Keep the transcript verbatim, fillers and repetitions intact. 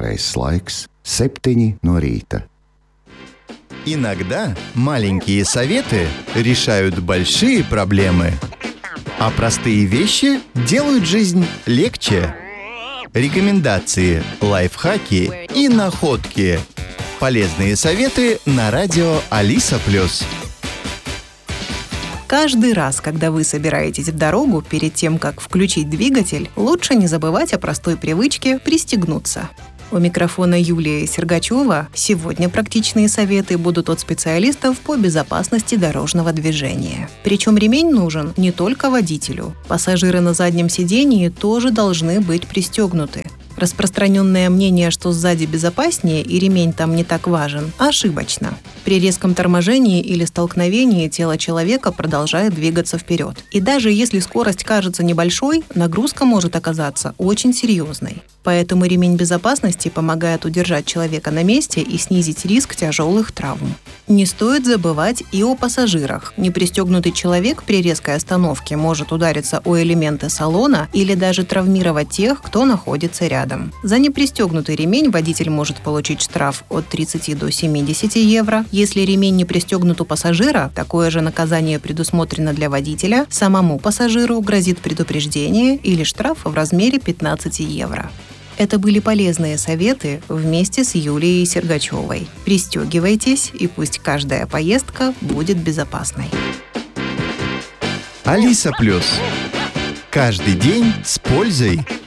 Pareizais laiks – septiņi no рīта. Иногда маленькие советы решают большие проблемы, а простые вещи делают жизнь легче. Рекомендации, лайфхаки и находки. Полезные советы на радио Алиса Плюс. Каждый раз, когда вы собираетесь в дорогу, перед тем, как включить двигатель, лучше не забывать о простой привычке пристегнуться. У микрофона Юлия Сергачева. Сегодня практичные советы будут от специалистов по безопасности дорожного движения. Причем ремень нужен не только водителю. Пассажиры на заднем сидении тоже должны быть пристегнуты. Распространенное мнение, что сзади безопаснее и ремень там не так важен, ошибочно. При резком торможении или столкновении тело человека продолжает двигаться вперед. И даже если скорость кажется небольшой, нагрузка может оказаться очень серьезной. Поэтому ремень безопасности помогает удержать человека на месте и снизить риск тяжелых травм. Не стоит забывать и о пассажирах. Непристегнутый человек при резкой остановке может удариться о элементы салона или даже травмировать тех, кто находится рядом. За непристегнутый ремень водитель может получить штраф от тридцати до семидесяти евро. Если ремень не пристегнут у пассажира, такое же наказание предусмотрено для водителя. Самому пассажиру грозит предупреждение или штраф в размере пятнадцати евро. Это были полезные советы вместе с Юлией Сергачевой. Пристегивайтесь, и пусть каждая поездка будет безопасной. Алиса Плюс. Каждый день с пользой.